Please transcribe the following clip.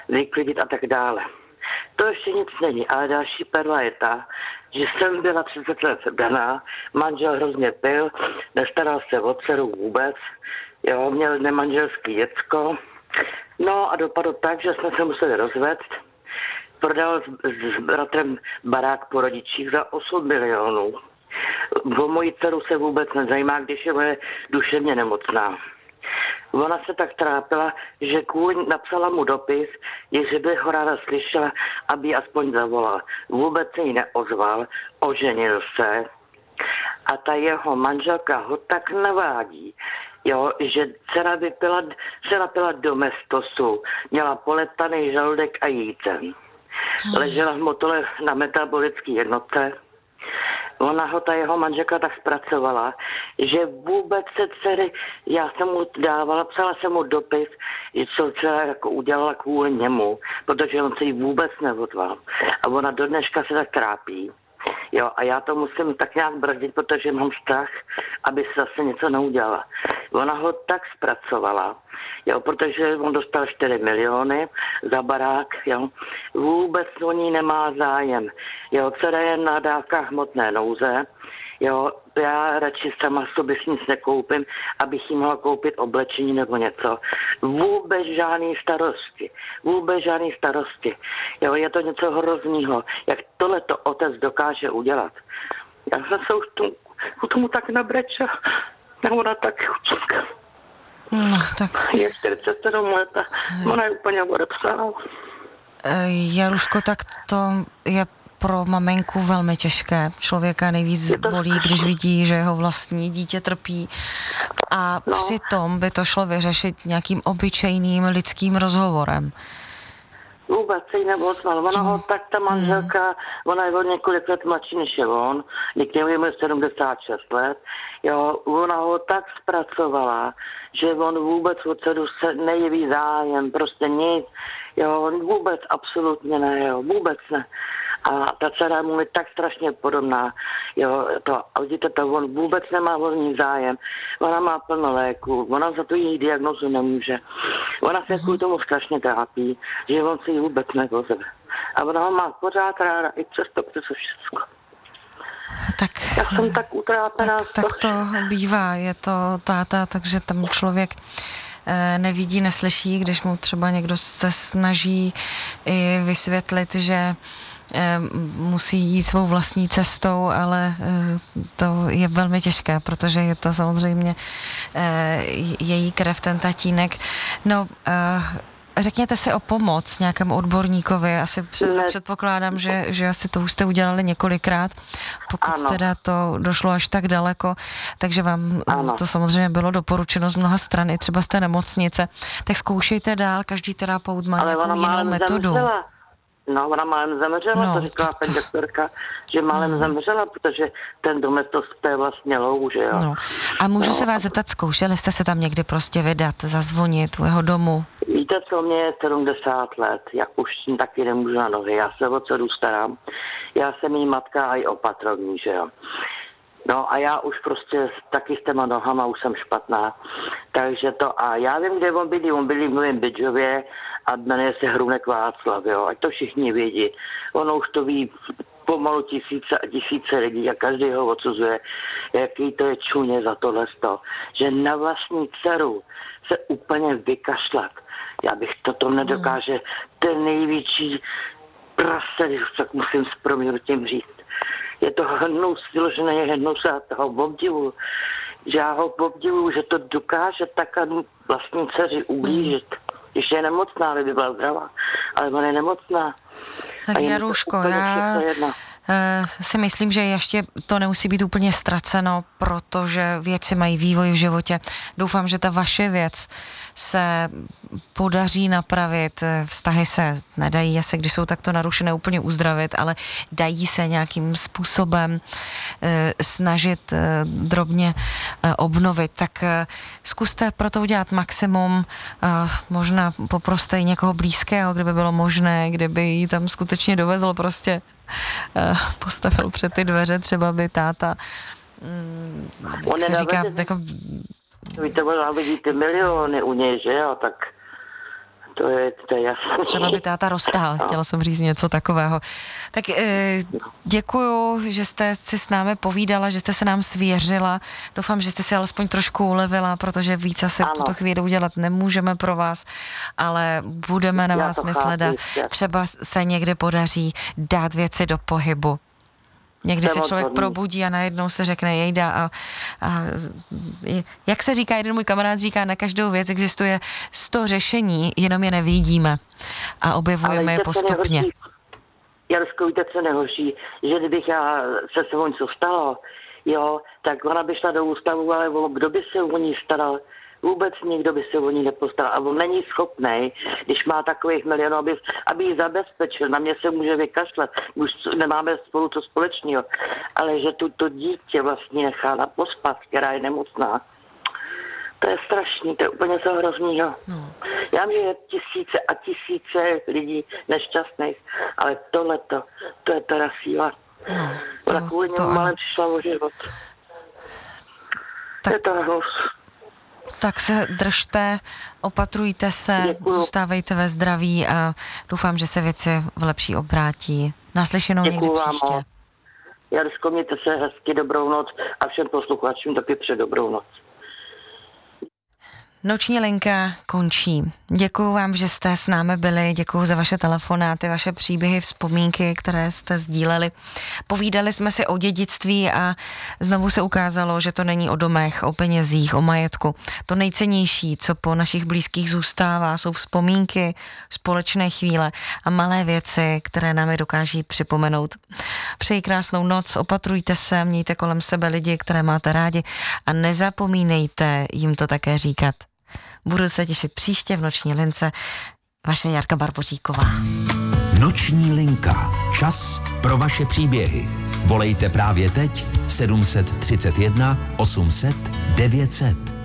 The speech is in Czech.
vyklidit a tak dále. To ještě nic není, ale další perla je ta, že jsem byla 30 let daná, manžel hrozně pil, nestaral se o dceru vůbec, jo, měl nemanželský děcko, no a dopadlo tak, že jsme se museli rozvést, prodal s bratrem barák po rodičích za 8 milionů. O moji dceru se vůbec nezajímá, když je moje duševně nemocná. Ona se tak trápila, že napsala mu dopis, že by ho ráda slyšela, aby ji aspoň zavolal. Vůbec se jí neozval, oženil se a ta jeho manželka ho tak navádí, jo, že dcera se napila domestosu, měla poletaný žaludek a jícen. Ležela v motole na metabolické jednotce. Ta jeho manželka tak zpracovala, že vůbec se dcery, já jsem mu dávala, psala jsem mu dopis, že co dcera jako udělala kvůli němu, protože on se jí vůbec neozval. A ona do dneška se tak trápí. Jo, a já to musím tak nějak brzdit, protože mám strach, aby se zase něco neudělala. Ona ho tak zpracovala, jo, protože on dostal 4 miliony za barák, jo. Vůbec o ní nemá zájem. Jo, dcera je na dávkách hmotné nouze, jo, já radši sama sobě si nic nekoupím, abych jí mohla koupit oblečení nebo něco. Vůbec žádný starosti. Jo, je to něco hroznýho. Jak tohleto otec dokáže udělat. Já jsem se už tomu tak nabrečela. Ona tak chučinka. No, tak... Je 47 let a ona je úplně odepsala. Jaruško, tak to je pro maminku velmi těžké. Člověka nejvíc bolí, když vidí, že jeho vlastní dítě trpí. A přitom by to šlo vyřešit nějakým obyčejným lidským rozhovorem. Vůbec se jí neozval. Ona ho tak, ta manželka, ona je o několik let mladší než je on, někdy je 76 let, jo, ona ho tak zpracovala, že on vůbec od dceru se nejeví zájem, prostě nic, jo, vůbec absolutně ne, jo, vůbec ne. A ta dcera mu je tak strašně podobná, jo, a vidíte to, on vůbec nemá o ní zájem, ona má plno léku, ona za tu její diagnozu nemůže, ona se kvůli tomu strašně trápí, že on si ji vůbec nepozve. A ona ho má pořád ráda, i přesto všechno. Tak, já jsem tak utrápená. Tak to bývá, je to táta, takže tam člověk nevidí, neslyší, když mu třeba někdo se snaží i vysvětlit, že musí jít svou vlastní cestou, ale to je velmi těžké, protože je to samozřejmě její krev, ten tatínek. No, řekněte si o pomoc nějakému odborníkovi, asi předpokládám, že asi to už jste udělali několikrát, pokud teda to došlo až tak daleko, takže vám to samozřejmě bylo doporučeno z mnoha stran, i třeba z té nemocnice, tak zkoušejte dál, každý terapeut má nějakou jinou metodu. No, ona málem zemřela, to říkala paní doktorka, že málem zemřela, protože ten domestos to je vlastně lou, že jo. No. A můžu se vás zeptat, zkoušeli jste se tam někdy prostě vydat, zazvonit u jeho domu? Víte co, mě je 70 let, já už taky nemůžu na nohy, já se o dceru starám, já jsem jí matka a i opatrovní, že jo. No a já už prostě taky s těma nohama už jsem špatná, takže to a já vím, kde on bydlí v Novém Bydžově a jmenuje se Hrunek Václav, jo, ať to všichni vědí. Ono už to ví pomalu tisíce lidí a každý ho odsuzuje, jaký to je čuně za tohleto, že na vlastní dceru se úplně vykašlat. Já bych to nedokáže, ten největší prase, tak musím s proměnutím říct. Je to hnus, vyložený hnus a toho obdivu, že já ho obdivuju, že to dokáže tak vlastní dceři ublížit. Když je nemocná, ale by byla zdravá, ale ona je nemocná. Tak Jaruško, já si myslím, že ještě to nemusí být úplně ztraceno, protože věci mají vývoj v životě. Doufám, že ta vaše věc se podaří napravit. Vztahy se nedají asi, když jsou takto narušené, úplně uzdravit, ale dají se nějakým způsobem snažit drobně obnovit. Tak zkuste pro to udělat maximum, možná poproste i někoho blízkého, kdyby bylo možné, kdyby ji tam skutečně dovezl, prostě postavil před ty dveře, třeba by táta, jak se říká, jako... Víte, možná vidíte miliony u něj, že jo, tak To je jasné. Třeba by táta roztál, chtěla jsem říct něco takového. Tak děkuju, že jste si s námi povídala, že jste se nám svěřila. Doufám, že jste si alespoň trošku ulevila, protože víc asi v tuto chvíli udělat nemůžeme pro vás, ale budeme na vás myslet a třeba se někdy podaří dát věci do pohybu. Někdy se člověk probudí a najednou se řekne jejda a jak se říká, jeden můj kamarád říká, na každou věc existuje 100 řešení, jenom je nevidíme a objevujeme je postupně. Jarsko, víte, co nejhorší, že kdybych se sebou něco stalo, jo, tak ona by šla do ústavu, ale kdo by se o ní staral? Vůbec nikdo by se o ní nepostaral. A on není schopnej, když má takových milionů, aby ji zabezpečil. Na mě se může vykašlat. Už nemáme spolu to společného. Ale že to dítě vlastně nechala pospat, která je nemocná. To je strašný, to je úplně co hroznýho. Já vím, že je tisíce a tisíce lidí nešťastných, ale tohleto, to je teda síla. Ona kvůli němu malem přišla o život. Je to hrůz. Tak se držte, opatrujte se, zůstávejte ve zdraví a doufám, že se věci v lepší obrátí. Naslyšenou někdy příště. Jarsko, mějte se hezky, dobrou noc a všem posluchačům taky přeji dobrou noc. Noční linka končí. Děkuju vám, že jste s námi byli, děkuju za vaše telefonáty, vaše příběhy, vzpomínky, které jste sdíleli. Povídali jsme si o dědictví a znovu se ukázalo, že to není o domech, o penězích, o majetku. To nejcennější, co po našich blízkých zůstává, jsou vzpomínky, společné chvíle a malé věci, které nám je dokáží připomenout. Přeji krásnou noc, opatrujte se, mějte kolem sebe lidi, které máte rádi a nezapomínejte jim to také říkat. Budu se těšit příště v Noční lince. Vaše Jarka Barboříková. Noční linka. Čas pro vaše příběhy. Volejte právě teď 731 800 900.